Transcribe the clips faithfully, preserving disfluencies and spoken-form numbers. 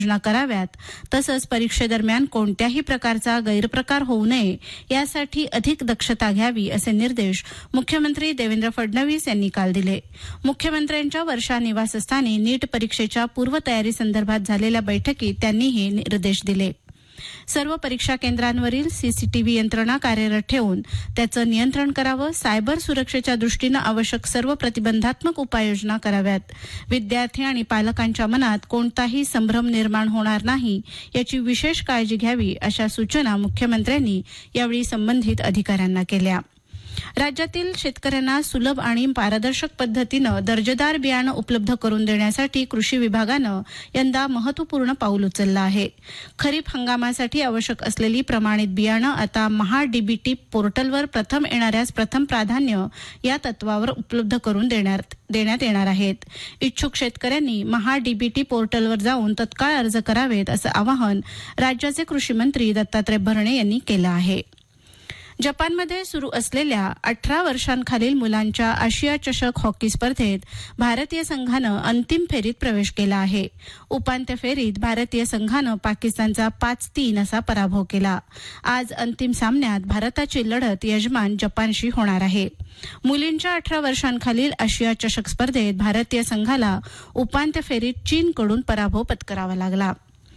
योजना कराव्यात, तसंच परीक्षेदरम्यान कोणत्याही प्रकारचा गैरप्रकार होऊ नये यासाठी अधिक दक्षता घ्यावी असे निर्देश मुख्यमंत्री देवेंद्र फडणवीस यांनी काल दिले. मुख्यमंत्र्यांच्या वर्षा निवासस्थानी नीट परीक्षेच्या पूर्वतयारी संदर्भात झालेल्या बैठकीत त्यांनी हे निर्देश दिले. सर्व परीक्षा केंद्रांवरील सीसीटीव्ही यंत्रणा कार्यरत ठेवून त्याचं नियंत्रण करावं, सायबर सुरक्षेच्या दृष्टीनं आवश्यक सर्व प्रतिबंधात्मक उपाययोजना कराव्यात, विद्यार्थी आणि पालकांच्या मनात कोणताही संभ्रम निर्माण होणार नाही याची विशेष काळजी घ्यावी अशा सूचना मुख्यमंत्र्यांनी यावेळी संबंधित अधिकाऱ्यांना केल्या. राज्यातील शेतकऱ्यांना सुलभ आणि पारदर्शक पद्धतीनं दर्जेदार बियाणं उपलब्ध करून देण्यासाठी कृषी विभागानं यंदा महत्वपूर्ण पाऊल उचललं आहे. खरीप हंगामासाठी आवश्यक असलेली प्रमाणित बियाणं आता महा डीबीटी पोर्टलवर प्रथम येणाऱ्यास प्रथम प्राधान्य या तत्वावर उपलब्ध करून देण्यात देण्यात येणार आहेत. इच्छुक शेतकऱ्यांनी महा डीबीटी पोर्टलवर जाऊन तत्काळ अर्ज करावेत असं आवाहन राज्याचे कृषी मंत्री दत्तात्रय भरणे यांनी केलं आहे. जपानमध्ये सुरू असलेल्या अठरा वर्षांखालील मुलांच्या आशिया चषक हॉकी स्पर्धेत भारतीय संघानं अंतिम फेरीत प्रवेश केला आहे. उपांत्य फेरीत भारतीय संघानं पाकिस्तानचा पाच तीन असा पराभव केला. आज अंतिम सामन्यात भारताची लढत यजमान जपानशी होणार आहे. मुलींच्या अठरा वर्षांखालील आशिया चषक स्पर्धेत भारतीय संघाला उपांत्य फेरीत चीनकडून पराभव पत्करावा लागला.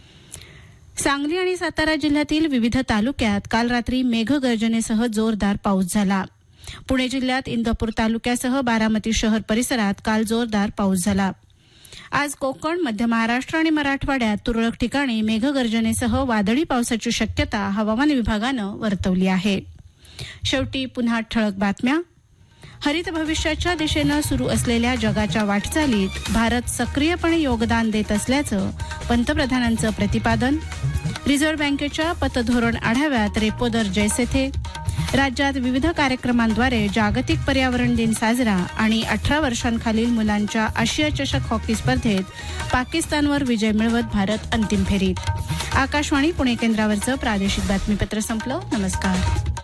सांगली आणि सातारा जिल्ह्यातील विविध तालुक्यात काल रात्री मेघगर्जनेसह जोरदार पाऊस झाला. पुणे जिल्ह्यात इंदापूर तालुक्यासह बारामती शहर परिसरात काल जोरदार पाऊस झाला. आज कोकण, मध्य महाराष्ट्र आणि मराठवाड्यात तुरळक ठिकाणी मेघगर्जनेसह वादळी पावसाची शक्यता हवामान विभागानं वर्तवली आहे. शेवटी पुन्हा ठळक बातम्या. हरित भविष्याच्या दिशेनं सुरू असलेल्या जगाच्या वाटचालीत भारत सक्रियपणे योगदान देत असल्याचं पंतप्रधानांचं प्रतिपादन. रिझर्व्ह बँकेच्या पतधोरण आढाव्यात रेपो दर जैसे थे. राज्यात विविध कार्यक्रमांद्वारे जागतिक पर्यावरण दिन साजरा आणि अठरा वर्षांखालील मुलांच्या आशिया चषक हॉकी स्पर्धेत पाकिस्तानवर विजय मिळवत भारत अंतिम फेरीत. आकाशवाणी पुणे केंद्रावरचं प्रादेशिक बातमीपत्र संपलं. नमस्कार.